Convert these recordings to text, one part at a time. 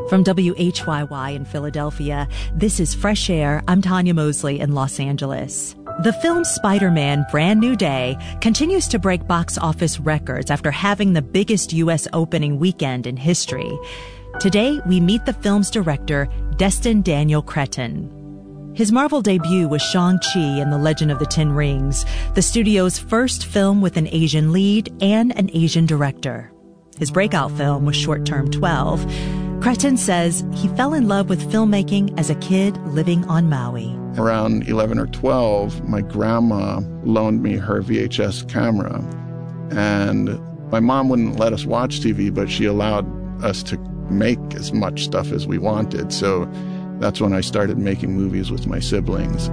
From WHYY in Philadelphia, this is Fresh Air. I'm Tanya Mosley in Los Angeles. The film Spider-Man: Brand New Day continues to break box office records after having the biggest U.S. opening weekend in history. Today, we meet the film's director, Destin Daniel Cretton. His Marvel debut was Shang-Chi and the Legend of the Ten Rings, the studio's first film with an Asian lead and an Asian director. His breakout film was Short Term 12. Cretton says he fell in love with filmmaking as a kid living on Maui. Around 11 or 12, my grandma loaned me her VHS camera. And my mom wouldn't let us watch TV, but she allowed us to make as much stuff as we wanted. So that's when I started making movies with my siblings.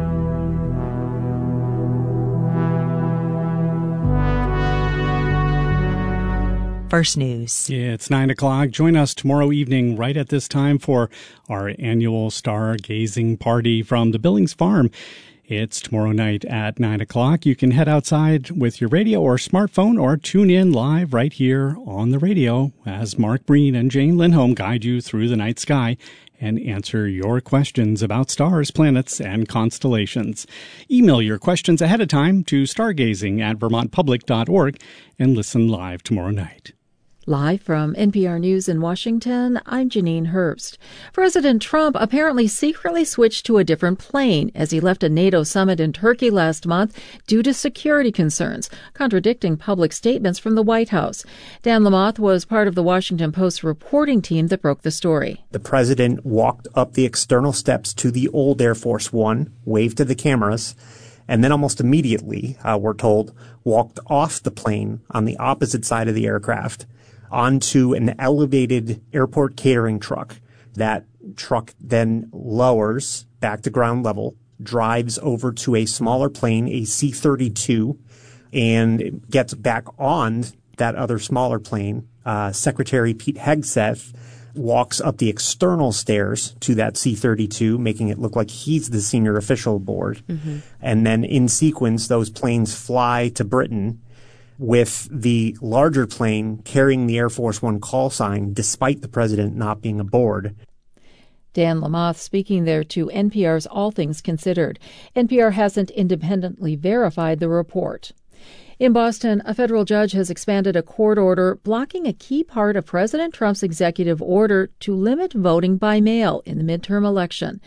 First News. Yeah, it's 9 o'clock. Join us tomorrow evening right at this time for our annual stargazing party from the Billings Farm. It's tomorrow night at 9 o'clock. You can head outside with your radio or smartphone or tune in live right here on the radio as Mark Breen and Jane Lindholm guide you through the night sky and answer your questions about stars, planets, and constellations. Email your questions ahead of time to stargazing@vermontpublic.org and listen live tomorrow night. Live from NPR News in Washington, I'm Janine Herbst. President Trump apparently secretly switched to a different plane as he left a NATO summit in Turkey last month due to security concerns, contradicting public statements from the White House. Dan Lamothe was part of the Washington Post reporting team that broke the story. The president walked up the external steps to the old Air Force One, waved to the cameras, and then almost immediately, we're told, walked off the plane on the opposite side of the aircraft onto an elevated airport catering truck. That truck then lowers back to ground level, drives over to a smaller plane, a C-32, and gets back on that other smaller plane. Secretary Pete Hegseth walks up the external stairs to that C-32, making it look like he's the senior official aboard. Mm-hmm. And then in sequence, those planes fly to Britain, with the larger plane carrying the Air Force One call sign despite the president not being aboard. Dan Lamothe speaking there to NPR's All Things Considered. NPR hasn't independently verified the report. In Boston, a federal judge has expanded a court order blocking a key part of President Trump's executive order to limit voting by mail in the midterm election.